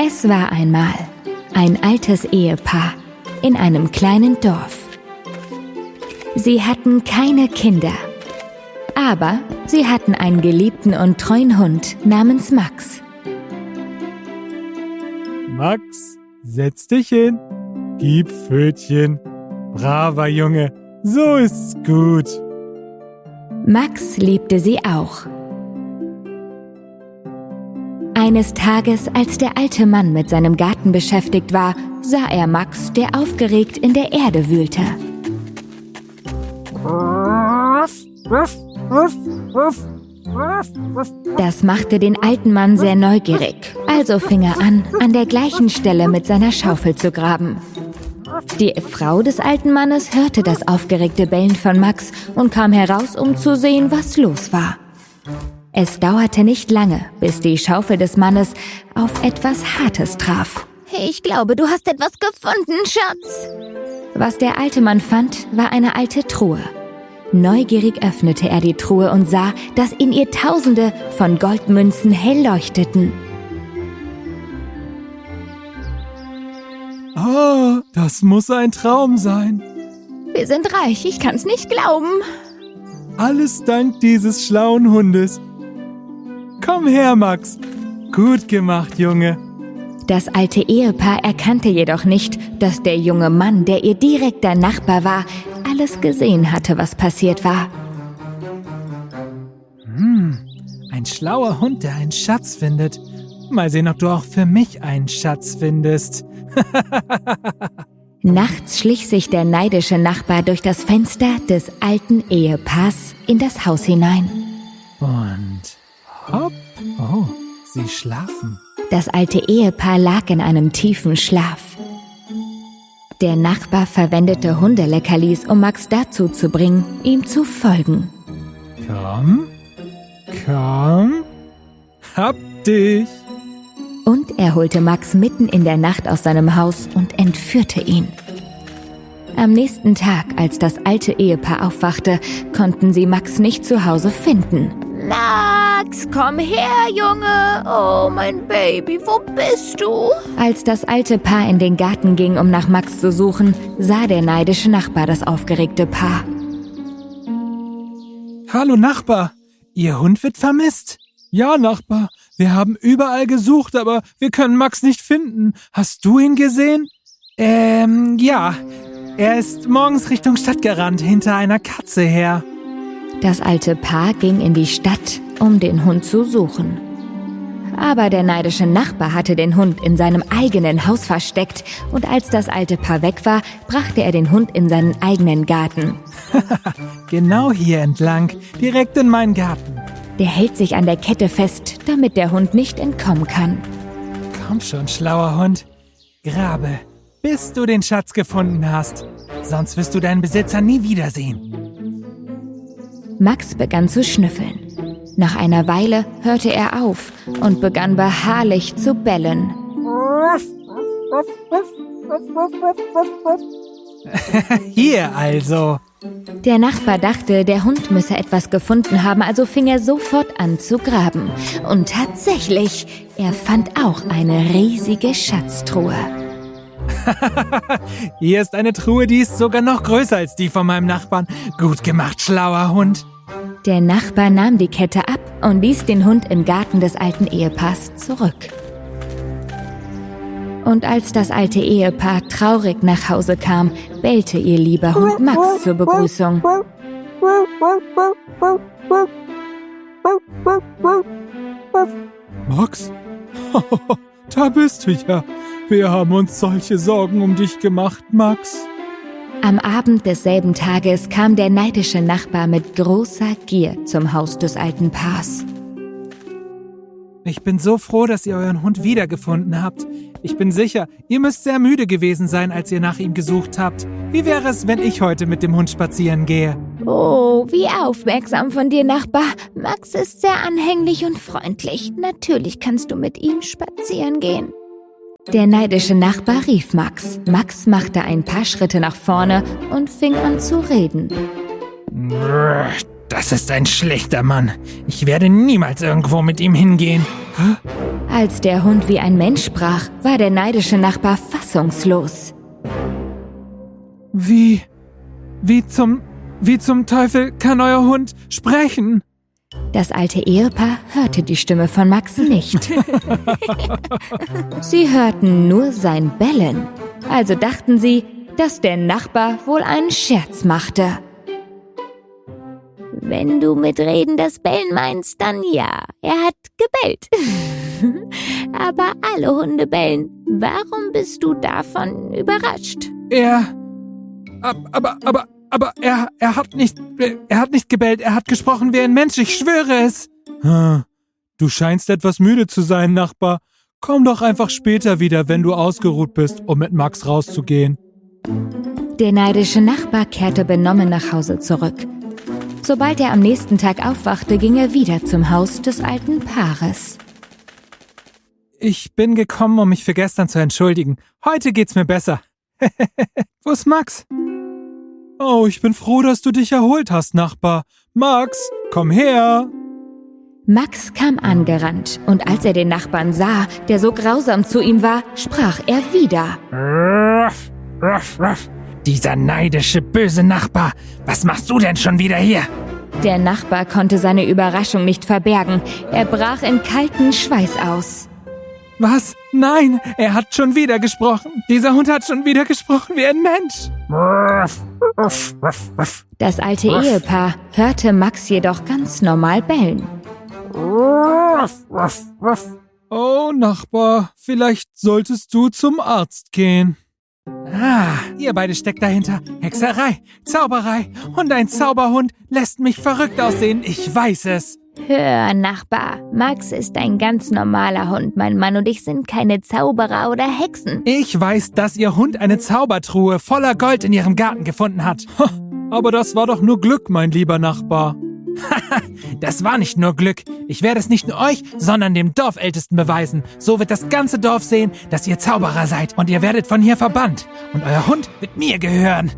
Es war einmal ein altes Ehepaar in einem kleinen Dorf. Sie hatten keine Kinder, aber sie hatten einen geliebten und treuen Hund namens Max. Max, setz dich hin, gib Pfötchen. Braver Junge, so ist's gut. Max liebte sie auch. Eines Tages, als der alte Mann mit seinem Garten beschäftigt war, sah er Max, der aufgeregt in der Erde wühlte. Das machte den alten Mann sehr neugierig, also fing er an der gleichen Stelle mit seiner Schaufel zu graben. Die Frau des alten Mannes hörte das aufgeregte Bellen von Max und kam heraus, um zu sehen, was los war. Es dauerte nicht lange, bis die Schaufel des Mannes auf etwas Hartes traf. Ich glaube, du hast etwas gefunden, Schatz. Was der alte Mann fand, war eine alte Truhe. Neugierig öffnete er die Truhe und sah, dass in ihr Tausende von Goldmünzen hell leuchteten. Oh, das muss ein Traum sein. Wir sind reich, ich kann's nicht glauben. Alles dank dieses schlauen Hundes. Komm her, Max. Gut gemacht, Junge. Das alte Ehepaar erkannte jedoch nicht, dass der junge Mann, der ihr direkter Nachbar war, alles gesehen hatte, was passiert war. Ein schlauer Hund, der einen Schatz findet. Mal sehen, ob du auch für mich einen Schatz findest. Nachts schlich sich der neidische Nachbar durch das Fenster des alten Ehepaars in das Haus hinein. Und hopp, oh, sie schlafen. Das alte Ehepaar lag in einem tiefen Schlaf. Der Nachbar verwendete Hundeleckerlis, um Max dazu zu bringen, ihm zu folgen. Komm, hab dich. Und er holte Max mitten in der Nacht aus seinem Haus und entführte ihn. Am nächsten Tag, als das alte Ehepaar aufwachte, konnten sie Max nicht zu Hause finden. Max, komm her, Junge. Oh, mein Baby, wo bist du? Als das alte Paar in den Garten ging, um nach Max zu suchen, sah der neidische Nachbar das aufgeregte Paar. Hallo Nachbar, Ihr Hund wird vermisst. Ja, Nachbar, wir haben überall gesucht, aber wir können Max nicht finden. Hast du ihn gesehen? Ja. Er ist morgens Richtung Stadt gerannt, hinter einer Katze her. Das alte Paar ging in die Stadt, um den Hund zu suchen. Aber der neidische Nachbar hatte den Hund in seinem eigenen Haus versteckt und als das alte Paar weg war, brachte er den Hund in seinen eigenen Garten. Genau hier entlang, direkt in meinen Garten. Der hält sich an der Kette fest, damit der Hund nicht entkommen kann. Komm schon, schlauer Hund. Grabe, bis du den Schatz gefunden hast. Sonst wirst du deinen Besitzer nie wiedersehen. Max begann zu schnüffeln. Nach einer Weile hörte er auf und begann beharrlich zu bellen. Hier also. Der Nachbar dachte, der Hund müsse etwas gefunden haben, also fing er sofort an zu graben. Und tatsächlich, er fand auch eine riesige Schatztruhe. Hier ist eine Truhe, die ist sogar noch größer als die von meinem Nachbarn. Gut gemacht, schlauer Hund. Der Nachbar nahm die Kette ab und ließ den Hund im Garten des alten Ehepaars zurück. Und als das alte Ehepaar traurig nach Hause kam, bellte ihr lieber Hund Max zur Begrüßung. Max? Da bist du ja. Wir haben uns solche Sorgen um dich gemacht, Max. Am Abend desselben Tages kam der neidische Nachbar mit großer Gier zum Haus des alten Paars. Ich bin so froh, dass ihr euren Hund wiedergefunden habt. Ich bin sicher, ihr müsst sehr müde gewesen sein, als ihr nach ihm gesucht habt. Wie wäre es, wenn ich heute mit dem Hund spazieren gehe? Oh, wie aufmerksam von dir, Nachbar. Max ist sehr anhänglich und freundlich. Natürlich kannst du mit ihm spazieren gehen. Der neidische Nachbar rief Max. Max machte ein paar Schritte nach vorne und fing an zu reden. Das ist ein schlechter Mann. Ich werde niemals irgendwo mit ihm hingehen. Als der Hund wie ein Mensch sprach, war der neidische Nachbar fassungslos. Wie zum Teufel kann euer Hund sprechen? Das alte Ehepaar hörte die Stimme von Max nicht. Sie hörten nur sein Bellen. Also dachten sie, dass der Nachbar wohl einen Scherz machte. Wenn du mit Reden das Bellen meinst, dann ja, er hat gebellt. Aber alle Hunde bellen. Warum bist du davon überrascht? Aber er hat nicht gebellt, er hat gesprochen wie ein Mensch, ich schwöre es. Du scheinst etwas müde zu sein, Nachbar. Komm doch einfach später wieder, wenn du ausgeruht bist, um mit Max rauszugehen. Der neidische Nachbar kehrte benommen nach Hause zurück. Sobald er am nächsten Tag aufwachte, ging er wieder zum Haus des alten Paares. Ich bin gekommen, um mich für gestern zu entschuldigen. Heute geht's mir besser. Wo ist Max? Oh, ich bin froh, dass du dich erholt hast, Nachbar. Max, komm her! Max kam angerannt, und als er den Nachbarn sah, der so grausam zu ihm war, sprach er wieder. Ruff, ruff, ruff. Dieser neidische, böse Nachbar. Was machst du denn schon wieder hier? Der Nachbar konnte seine Überraschung nicht verbergen. Er brach in kalten Schweiß aus. Was? Nein, er hat schon wieder gesprochen. Dieser Hund hat schon wieder gesprochen wie ein Mensch. Ruff, ruff, ruff, ruff. Das alte Ehepaar hörte Max jedoch ganz normal bellen. Ruff, ruff, ruff. Oh, Nachbar, vielleicht solltest du zum Arzt gehen. Ihr beide steckt dahinter. Hexerei, Zauberei und ein Zauberhund lässt mich verrückt aussehen, ich weiß es. Hör, Nachbar, Max ist ein ganz normaler Hund. Mein Mann und ich sind keine Zauberer oder Hexen. Ich weiß, dass Ihr Hund eine Zaubertruhe voller Gold in Ihrem Garten gefunden hat. Aber das war doch nur Glück, mein lieber Nachbar. Das war nicht nur Glück. Ich werde es nicht nur euch, sondern dem Dorfältesten beweisen. So wird das ganze Dorf sehen, dass ihr Zauberer seid. Und ihr werdet von hier verbannt. Und euer Hund wird mir gehören.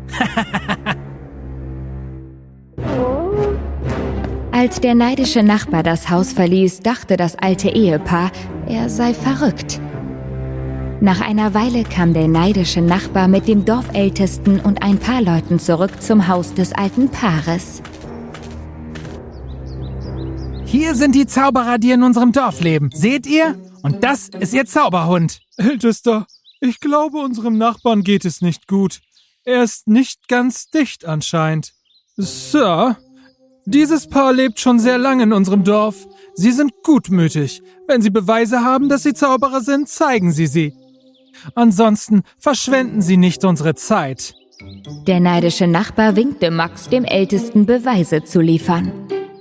Als der neidische Nachbar das Haus verließ, dachte das alte Ehepaar, er sei verrückt. Nach einer Weile kam der neidische Nachbar mit dem Dorfältesten und ein paar Leuten zurück zum Haus des alten Paares. Hier sind die Zauberer, die in unserem Dorf leben. Seht ihr? Und das ist ihr Zauberhund. Ältester, ich glaube, unserem Nachbarn geht es nicht gut. Er ist nicht ganz dicht anscheinend. Sir, dieses Paar lebt schon sehr lange in unserem Dorf. Sie sind gutmütig. Wenn Sie Beweise haben, dass Sie Zauberer sind, zeigen Sie sie. Ansonsten verschwenden Sie nicht unsere Zeit. Der neidische Nachbar winkte Max, dem Ältesten Beweise zu liefern.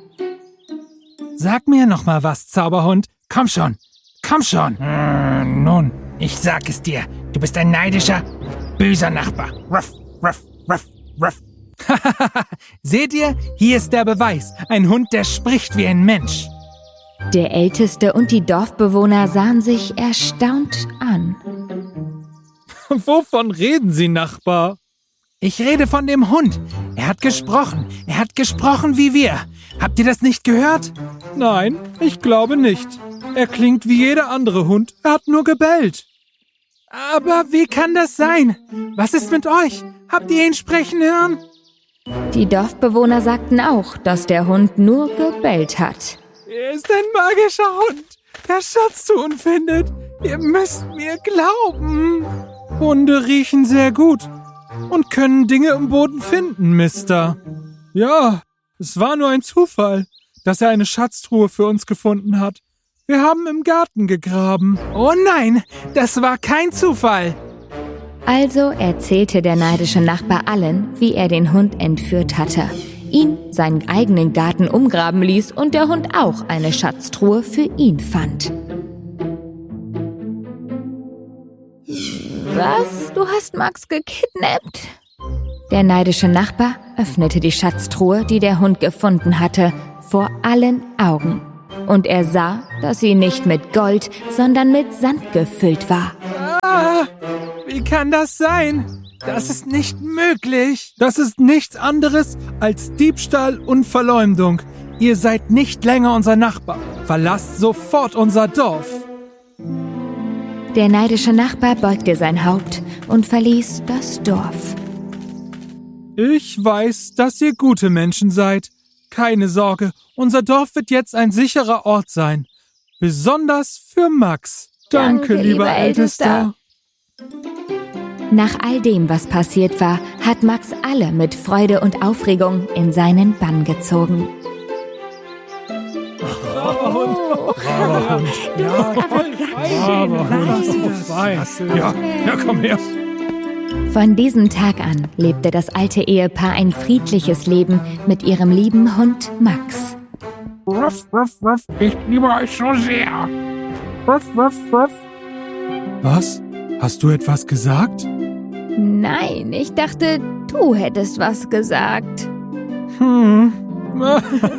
Sag mir noch mal was, Zauberhund. Komm schon, komm schon. Nun, ich sag es dir. Du bist ein neidischer, böser Nachbar. Ruff, ruff, ruff, ruff. Seht ihr? Hier ist der Beweis. Ein Hund, der spricht wie ein Mensch. Der Älteste und die Dorfbewohner sahen sich erstaunt an. Wovon reden Sie, Nachbar? Ich rede von dem Hund. Er hat gesprochen. Er hat gesprochen wie wir. Habt ihr das nicht gehört? Nein, ich glaube nicht. Er klingt wie jeder andere Hund. Er hat nur gebellt. Aber wie kann das sein? Was ist mit euch? Habt ihr ihn sprechen hören? Die Dorfbewohner sagten auch, dass der Hund nur gebellt hat. Er ist ein magischer Hund, der Schatztruhen findet. Ihr müsst mir glauben. Hunde riechen sehr gut und können Dinge im Boden finden, Mister. Ja, es war nur ein Zufall, dass er eine Schatztruhe für uns gefunden hat. Wir haben im Garten gegraben. Oh nein, das war kein Zufall. Also erzählte der neidische Nachbar allen, wie er den Hund entführt hatte, ihn seinen eigenen Garten umgraben ließ und der Hund auch eine Schatztruhe für ihn fand. Was? Du hast Max gekidnappt? Der neidische Nachbar öffnete die Schatztruhe, die der Hund gefunden hatte, vor allen Augen. Und er sah, dass sie nicht mit Gold, sondern mit Sand gefüllt war. Wie kann das sein? Das ist nicht möglich. Das ist nichts anderes als Diebstahl und Verleumdung. Ihr seid nicht länger unser Nachbar. Verlasst sofort unser Dorf. Der neidische Nachbar beugte sein Haupt und verließ das Dorf. Ich weiß, dass ihr gute Menschen seid. Keine Sorge, unser Dorf wird jetzt ein sicherer Ort sein. Besonders für Max. Danke, lieber Ältester. Nach all dem, was passiert war, hat Max alle mit Freude und Aufregung in seinen Bann gezogen. Braver Hund. Du bist aber ganz schön weich. Ja, komm her. Von diesem Tag an lebte das alte Ehepaar ein friedliches Leben mit ihrem lieben Hund Max. Ruff, ruff, ruff, ich liebe euch so sehr. Ruff, ruff, ruff. Was? Hast du etwas gesagt? Nein, ich dachte, du hättest was gesagt.